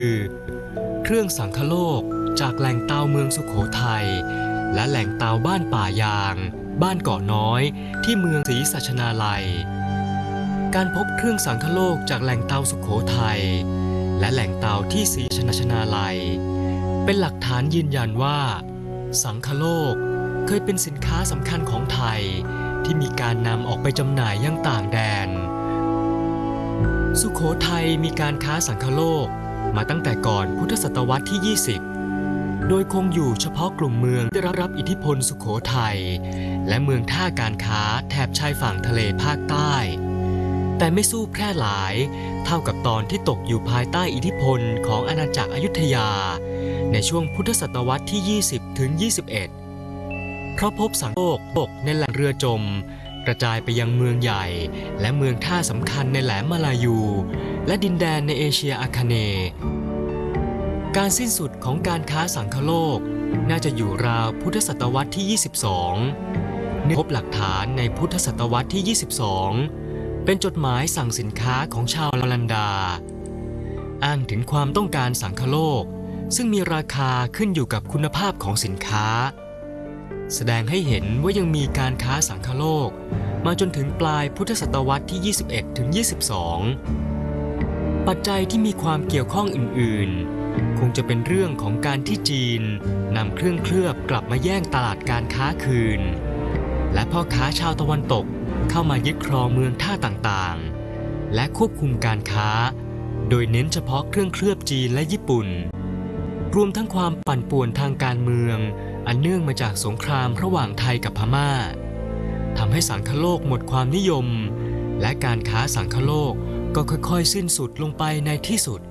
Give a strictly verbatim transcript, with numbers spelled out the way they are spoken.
คือเครื่องสังคโลกจากแหล่งเตาเมืองสุโขทัยและแหล่งเตาบ้านป่ายางบ้านเกาะน้อยที่เมืองศรีสัชนาลัยการพบเครื่องสังคโลกจากแหล่งเตาสุโขทัยและแหล่งเตาที่ศรีสัชนาลัยเป็นหลักฐานยืนยันว่าสังคโลกเคยเป็นสินค้าสำคัญของไทยที่มีการนำออกไปจำหน่ายยังต่างแดนสุโขทัยมีการค้าสังคโลกมาตั้งแต่ก่อนพุทธศตวรรษที่ ยี่สิบ โดยคงอยู่เฉพาะกลุ่มเมืองที่ได้รับอิทธิพลสุโขทัยและเมืองท่าการค้าแถบชายฝั่งทะเลภาคใต้แต่ไม่สู้แพร่หลายเท่ากับตอนที่ตกอยู่ภายใต้อิทธิพลของอาณาจักรอยุธยาในช่วงพุทธศตวรรษที่ ยี่สิบ ถึง ยี่สิบเอ็ด เพราะพบสังคโลกตกในแหล่งเรือจมกระจายไปยังเมืองใหญ่และเมืองท่าสำคัญในแหลมมาลายูและดินแดนในเอเชียอาคเนย์การสิ้นสุดของการค้าสังคโลกน่าจะอยู่ราวพุทธศตวรรษที่ ยี่สิบสองพบหลักฐานในพุทธศตวรรษที่ ยี่สิบสอง เป็นจดหมายสั่งสินค้าของชาวอลันดาอ้างถึงความต้องการสังคโลกซึ่งมีราคาขึ้นอยู่กับคุณภาพของสินค้าแสดงให้เห็นว่ายังมีการค้าสังคโลกมาจนถึงปลายพุทธศตวรรษที่ ยี่สิบเอ็ด ถึง ยี่สิบสอง ปัจจัยที่มีความเกี่ยวข้องอื่นๆคงจะเป็นเรื่องของการที่จีนนำเครื่องเคลือบกลับมาแย่งตลาดการค้าคืนและพ่อค้าชาวตะวันตกเข้ามายึดครองเมืองท่าต่างๆและควบคุมการค้าโดยเน้นเฉพาะเครื่องเคลือบจีนและญี่ปุ่นรวมทั้งความปั่นป่วนทางการเมืองอันเนื่องมาจากสงครามระหว่างไทยกับพม่าทำให้สังคโลกหมดความนิยมและการค้าสังคโลกก็ค่อยๆสิ้นสุดลงไปในที่สุด